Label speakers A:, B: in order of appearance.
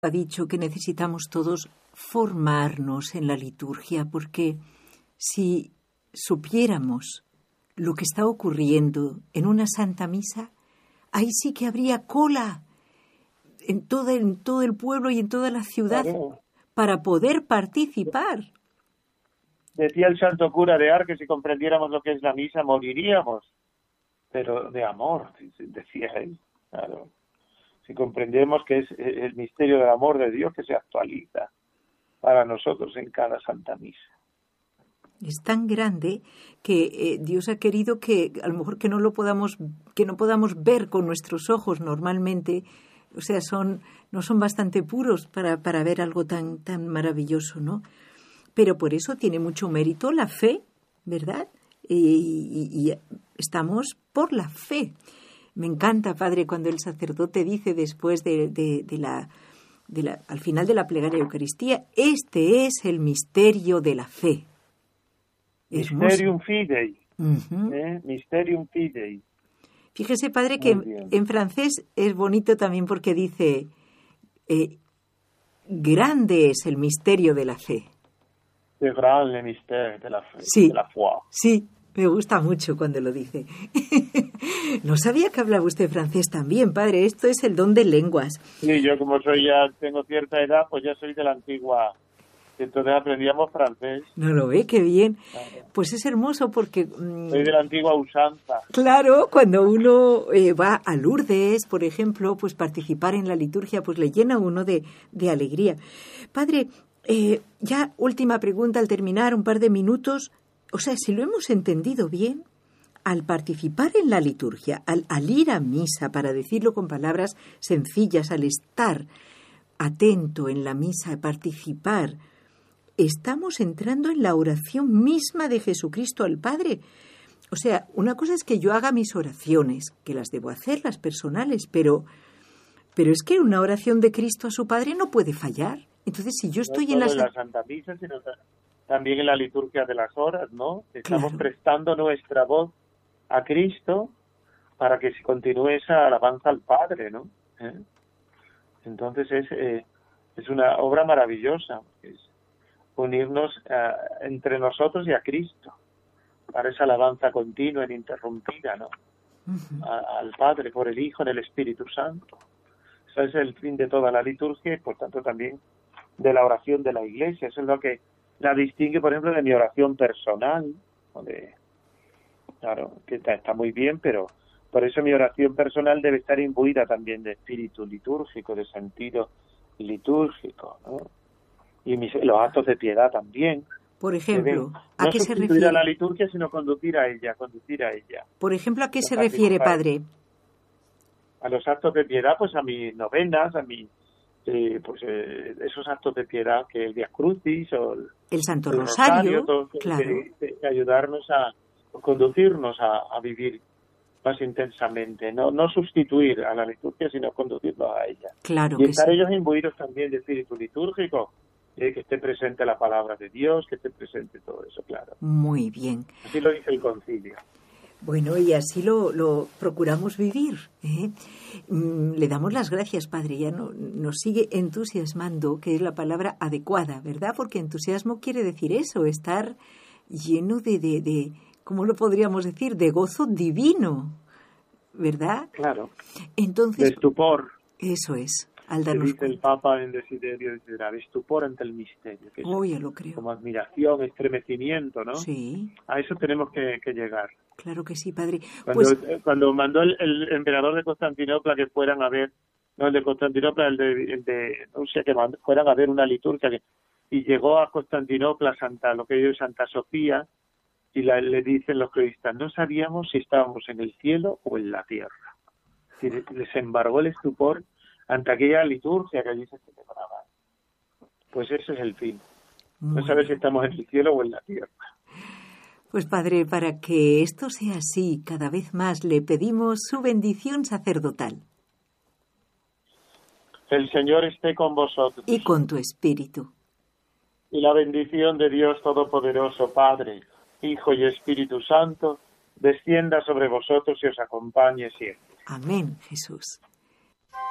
A: Ha dicho que necesitamos todos formarnos en la liturgia, porque si supiéramos lo que está ocurriendo en una Santa Misa, ahí sí que habría cola en todo el pueblo y en toda la ciudad, claro, para poder participar.
B: Decía el santo cura de Ars que si comprendiéramos lo que es la misa moriríamos, pero de amor, decía él, claro. Si comprendemos que es el misterio del amor de Dios que se actualiza para nosotros en cada Santa Misa.
A: Es tan grande que Dios ha querido que a lo mejor que no podamos ver con nuestros ojos normalmente, o sea, no son bastante puros para ver algo tan maravilloso, ¿no? Pero por eso tiene mucho mérito la fe, ¿verdad? Y estamos por la fe. Me encanta, Padre, cuando el sacerdote dice después al final de la plegaria de Eucaristía, este es el misterio de la fe.
B: Mysterium Fidei.
A: Uh-huh.
B: Mysterium Fidei.
A: Fíjese, Padre, que en francés es bonito también porque dice, grande es el misterio de la fe.
B: Le grand mystère de la fe,
A: sí,
B: de la foi.
A: Sí. Me gusta mucho cuando lo dice. No sabía que hablaba usted francés también, Padre. Esto es el don de lenguas.
B: Sí, yo como tengo cierta edad, pues ya soy de la antigua. Entonces aprendíamos francés.
A: ¿No lo ve? Qué bien.
B: Claro.
A: Pues es hermoso porque...
B: soy de la antigua usanza.
A: Claro, cuando uno va a Lourdes, por ejemplo, pues participar en la liturgia, pues le llena a uno de alegría. Padre, ya última pregunta al terminar, un par de minutos. O sea, si lo hemos entendido bien, al participar en la liturgia, al ir a misa, para decirlo con palabras sencillas, al estar atento en la misa, a participar, estamos entrando en la oración misma de Jesucristo al Padre. O sea, una cosa es que yo haga mis oraciones, que las debo hacer, las personales, pero es que una oración de Cristo a su Padre no puede fallar. Entonces, si yo estoy
B: no en la Santa Misa, sino también en la liturgia de las horas, ¿no? Estamos prestando nuestra voz a Cristo para que se continúe esa alabanza al Padre, ¿no? Entonces es una obra maravillosa, es unirnos entre nosotros y a Cristo para esa alabanza continua, ininterrumpida, ¿no? Uh-huh. Al Padre, por el Hijo, en el Espíritu Santo. Ese es el fin de toda la liturgia y, por tanto, también de la oración de la Iglesia. Eso es lo que la distingue, por ejemplo, de mi oración personal, claro, que está muy bien, pero por eso mi oración personal debe estar imbuida también de espíritu litúrgico, de sentido litúrgico, ¿no? Y los actos de piedad también.
A: Por ejemplo, ¿a qué se refiere?
B: No sustituir a la liturgia, sino conducir a ella.
A: Por ejemplo, ¿a qué se refiere, Padre?
B: A los actos de piedad, pues a mis novenas, esos actos de piedad que el Vía Crucis o
A: el Santo Rosario,
B: claro. De ayudarnos a conducirnos a vivir más intensamente, no sustituir a la liturgia, sino conducirnos a ella.
A: Claro,
B: y estar ellos imbuidos también de espíritu litúrgico, que esté presente la palabra de Dios, que esté presente todo eso, claro.
A: Muy bien.
B: Así lo dice el concilio.
A: Bueno, y así lo procuramos vivir, ¿eh? Le damos las gracias, Padre. Ya nos sigue entusiasmando, que es la palabra adecuada, ¿verdad? Porque entusiasmo quiere decir eso, estar lleno de ¿cómo lo podríamos decir? De gozo divino, ¿verdad?
B: Claro.
A: Entonces,
B: de estupor.
A: Eso es. Al darnos
B: dice el Papa en Desiderio, de estupor ante el misterio. Que
A: ya lo creo.
B: Como admiración, estremecimiento, ¿no?
A: Sí.
B: A eso tenemos que llegar.
A: Claro que sí, Padre.
B: Cuando mandó el emperador de Constantinopla que fueran a ver, no el de Constantinopla, el de Rusia, que fueran a ver una liturgia, y llegó a Constantinopla, lo que ellos Santa Sofía, y le dicen los cronistas, no sabíamos si estábamos en el cielo o en la tierra. Y les embargó el estupor ante aquella liturgia que allí se celebraba. Pues ese es el fin. No saber si estamos en el cielo o en la tierra.
A: Pues Padre, para que esto sea así cada vez más, le pedimos su bendición sacerdotal.
B: El Señor esté con vosotros.
A: Y con tu espíritu.
B: Y la bendición de Dios Todopoderoso, Padre, Hijo y Espíritu Santo, descienda sobre vosotros y os acompañe siempre.
A: Amén, Jesús.